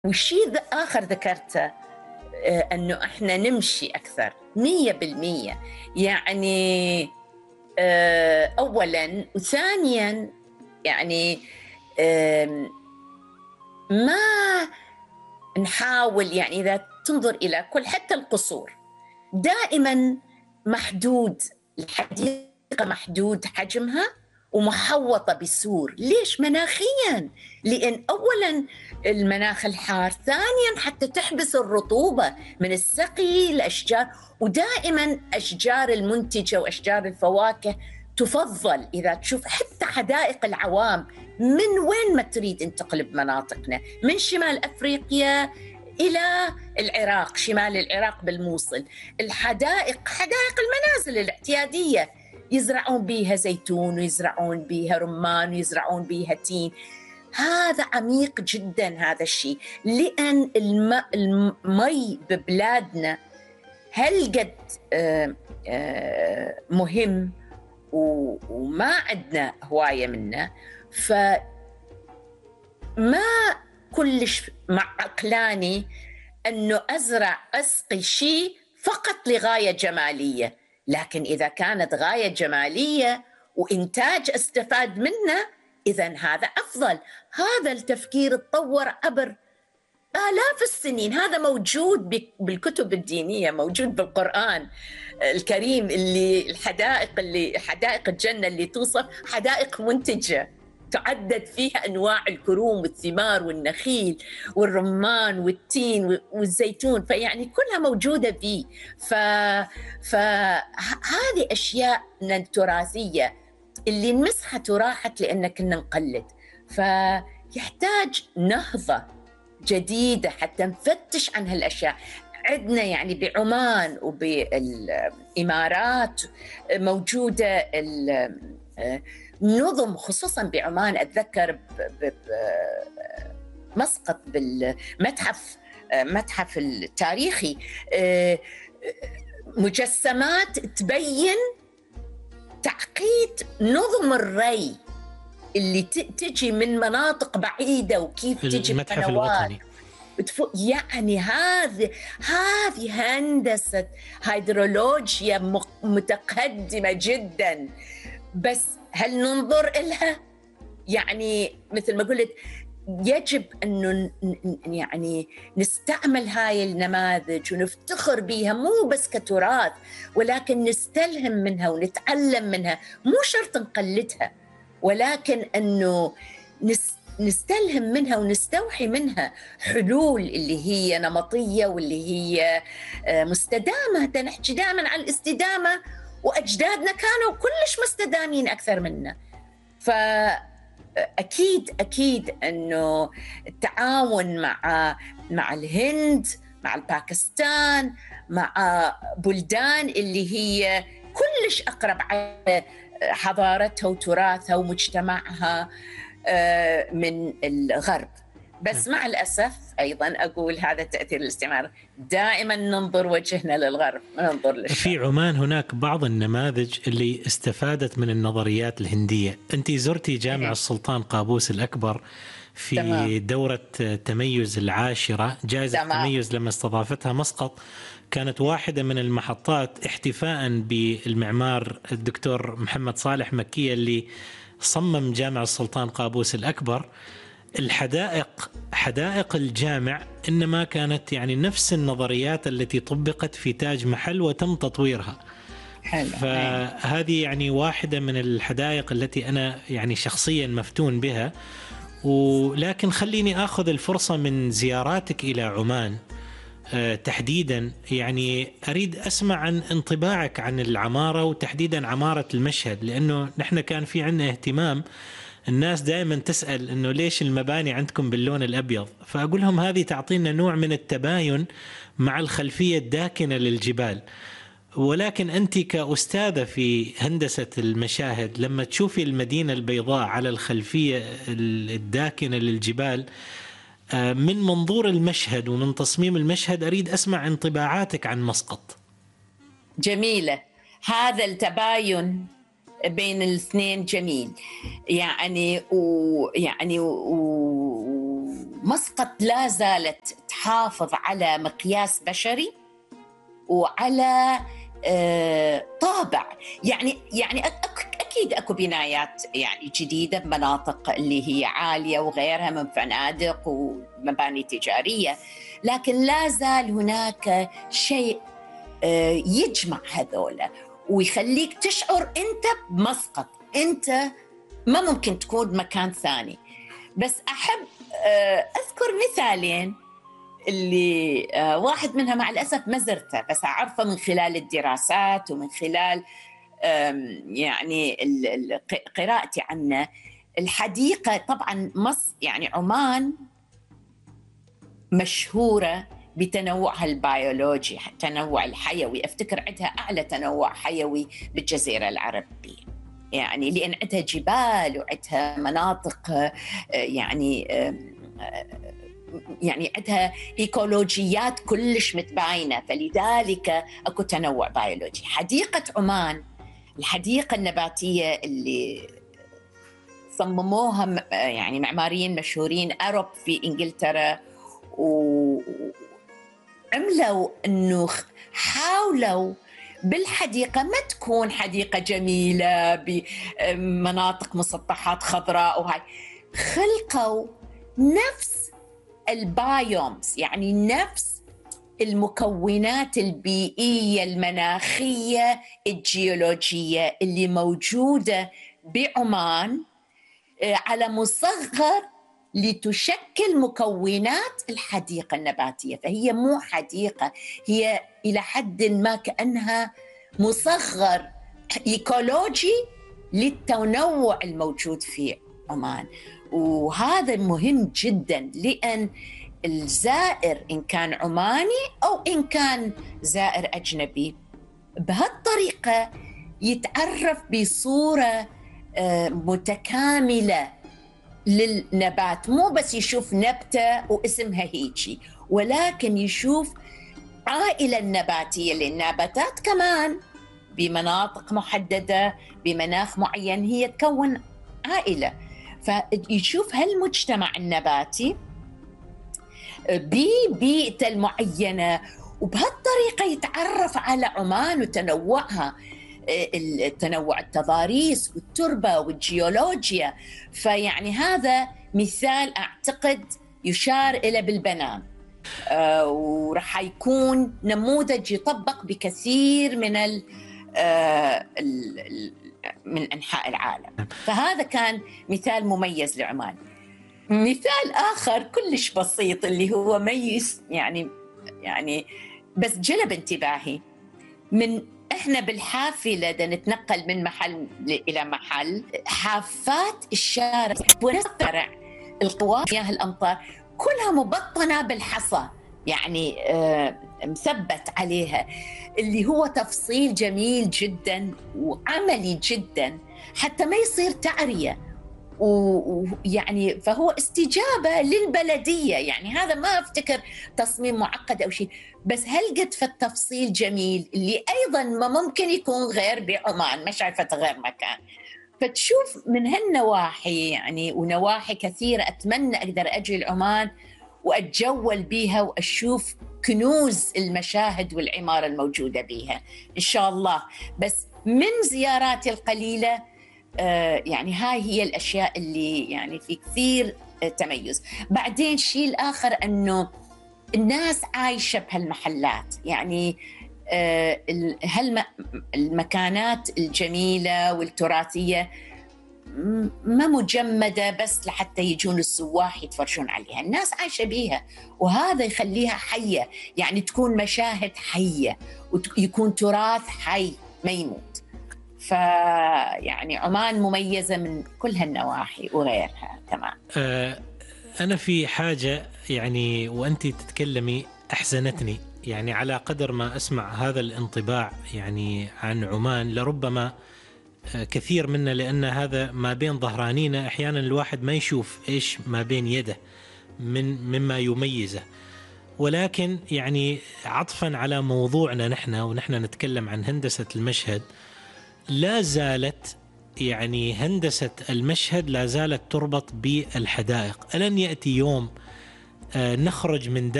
والشيء آخر ذكرته أنه إحنا نمشي أكثر 100%. يعني أولاً، وثانياً يعني ما نحاول، يعني إذا تنظر إلى كل حتى القصور دائماً محدود، الحديقة محدود حجمها ومحوطة بسور. ليش؟ مناخياً، لأن أولاً المناخ الحار، ثانياً حتى تحبس الرطوبة من السقي الأشجار. ودائماً أشجار المنتجة وأشجار الفواكه تفضل. إذا تشوف حتى حدائق العوام، من وين ما تريد أن تقلب مناطقنا، من شمال أفريقيا إلى العراق، شمال العراق بالموصل، حدائق المنازل الاعتيادية يزرعون بيها زيتون ويزرعون بيها رمان ويزرعون بيها تين. هذا عميق جدا هذا الشيء، لأن المي ببلادنا هل قد مهم وما عندنا هواية منه، فما كلش مع عقلاني أنه أسقي شيء فقط لغاية جمالية. لكن إذا كانت غاية جمالية وإنتاج استفاد منه، إذن هذا أفضل. هذا التفكير تطور عبر آلاف السنين، هذا موجود بالكتب الدينية، موجود بالقرآن الكريم، اللي حدائق الجنة اللي توصف حدائق منتجة تعدد فيها أنواع الكروم والثمار والنخيل والرمان والتين والزيتون، فيعني كلها موجودة فيه. فهذه أشياء التراثية اللي نمسحها تراحت لأن كنا نقلد. فيحتاج نهضة جديدة حتى نفتش عن هالأشياء. عندنا يعني بعمان وبالإمارات موجودة نظم، خصوصا بعمان أتذكر مسقط بالمتحف التاريخي مجسمات تبين تعقيد نظم الري اللي تجي من مناطق بعيدة وكيف تجي المتحف الوطني. يعني هذه هندسة هيدرولوجيا متقدمة جدا، بس هل ننظر إلها؟ يعني مثل ما قلت، يجب أنه يعني نستعمل هاي النماذج ونفتخر بيها، مو بس كتراث، ولكن نستلهم منها ونتعلم منها. مو شرط نقلدها، ولكن أنه نستلهم منها ونستوحي منها حلول اللي هي نمطية واللي هي مستدامة. نحكي دائما عن الاستدامة، وأجدادنا كانوا كلش مستدامين أكثر منا. أكيد أنه التعاون مع الهند، مع الباكستان، مع بلدان اللي هي كلش أقرب على حضارتها وتراثها ومجتمعها من الغرب. بس مع الأسف أيضا أقول هذا تأثير الاستعمار، دائما ننظر وجهنا للغرب، ما ننظر للشرق. في عمان هناك بعض النماذج اللي استفادت من النظريات الهندية. أنت زرتي جامع السلطان قابوس الأكبر في تمام. دورة تميز العاشرة، جائزة التميز لما استضافتها مسقط، كانت واحدة من المحطات احتفاء بالمعمار الدكتور محمد صالح مكية اللي صمم جامع السلطان قابوس الأكبر. حدائق الجامع إنما كانت يعني نفس النظريات التي طبقت في تاج محل وتم تطويرها. فهذه يعني واحدة من الحدائق التي أنا يعني شخصيا مفتون بها. ولكن خليني أخذ الفرصة من زياراتك إلى عمان تحديدا، يعني أريد أسمع عن انطباعك عن العمارة، وتحديدا عمارة المشهد، لأنه نحن كان في عنا اهتمام. الناس دائما تسأل إنه ليش المباني عندكم باللون الأبيض، فأقول لهم هذه تعطينا نوع من التباين مع الخلفية الداكنة للجبال. ولكن أنت كأستاذة في هندسة المشاهد، لما تشوفي المدينة البيضاء على الخلفية الداكنة للجبال من منظور المشهد ومن تصميم المشهد، أريد أسمع انطباعاتك عن مسقط. جميلة، هذا التباين بين الاثنين جميل. يعني مسقط لا زالت تحافظ على مقياس بشري وعلى طابع. يعني أكيد أكو بنايات يعني جديدة بمناطق اللي هي عالية وغيرها من فنادق ومباني تجارية، لكن لا زال هناك شيء يجمع هذولا ويخليك تشعر أنت بمسقط، أنت ما ممكن تكون مكان ثاني. بس أحب أذكر مثالين اللي واحد منها مع الأسف ما زرته، بس أعرفه من خلال الدراسات ومن خلال يعني قراءتي عنه. الحديقة طبعا يعني عمان مشهورة بتنوعها البيولوجي، التنوع الحيوي. أفتكر عندها أعلى تنوع حيوي بالجزيرة العربية، يعني لأن عندها جبال وعندها مناطق يعني عندها إيكولوجيات كلش متباينة، فلذلك أكو تنوع بيولوجي. حديقة عمان الحديقة النباتية اللي صمموها يعني معماريين مشهورين أوروب في إنجلترا، وعملوا أنه حاولوا بالحديقة ما تكون حديقة جميلة بمناطق مسطحات خضراء وهاي، خلقوا نفس البايومز، يعني نفس المكونات البيئية المناخية الجيولوجية اللي موجودة بعمان على مصغر لتشكل مكونات الحديقة النباتية. فهي مو حديقة، هي إلى حد ما كأنها مصغر إيكولوجي للتنوع الموجود في عمان. وهذا مهم جدا، لأن الزائر إن كان عماني أو إن كان زائر أجنبي بهالطريقة يتعرف بصورة متكاملة للنبات، مو بس يشوف نبتة واسمها هيجي، ولكن يشوف عائلة النباتية للنباتات كمان بمناطق محددة بمناخ معين، هي تكون عائلة. فيشوف هالمجتمع النباتي ببيئته المعينة، وبهالطريقة يتعرف على عمان وتنوعها، التنوع التضاريس والتربة والجيولوجيا. فيعني هذا مثال أعتقد يشار إلى بالبنان، ورح يكون نموذج يطبق بكثير من أنحاء العالم. فهذا كان مثال مميز لعمان. مثال آخر كلش بسيط اللي هو ميز يعني بس جلب انتباهي، من إحنا بالحافلة دا نتنقل من محل إلى محل، حافات الشارع ونسرع القوام مياه الأمطار كلها مبطنة بالحصى، يعني مثبت عليها، اللي هو تفصيل جميل جدا وعملي جدا حتى ما يصير تعرية. ويعني فهو استجابة للبلدية، يعني هذا ما أفتكر تصميم معقد أو شيء، بس هل قد فالتفصيل جميل اللي أيضا ما ممكن يكون غير بعمان، ما شايفة غير مكان. فتشوف من هالنواحي يعني، ونواحي كثيرة أتمنى أقدر أجي لعمان وأتجول بيها وأشوف كنوز المشاهد والعمارة الموجودة بيها إن شاء الله. بس من زياراتي القليلة يعني هاي هي الأشياء اللي يعني في كثير تميز. بعدين شيء الآخر أنه الناس عايشة بهالمحلات، يعني المكانات الجميلة والتراثية ما مجمدة بس لحتى يجون السواح يتفرجون عليها، الناس عايشة بيها، وهذا يخليها حية، يعني تكون مشاهد حية ويكون تراث حي ما يموت. فيعني عمان مميزة من كل هالنواحي وغيرها كمان. أنا في حاجة يعني وأنت تتكلمي أحزنتني، يعني على قدر ما أسمع هذا الانطباع يعني عن عمان، لربما كثير منا لأن هذا ما بين ظهرانينا، أحيانا الواحد ما يشوف إيش ما بين يده مما يميزه. ولكن يعني عطفا على موضوعنا ونحن نتكلم عن هندسة المشهد، لا زالت يعني هندسة المشهد لا زالت تربط بالحدائق. ألن يأتي يوم نخرج من